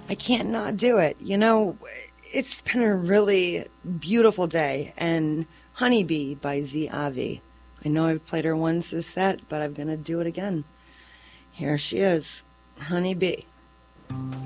I can't not do it. You know, it's been a really beautiful day, and Honeybee by Z Avi. I know I've played her once this set, but I'm going to do it again. Here she is, Honeybee.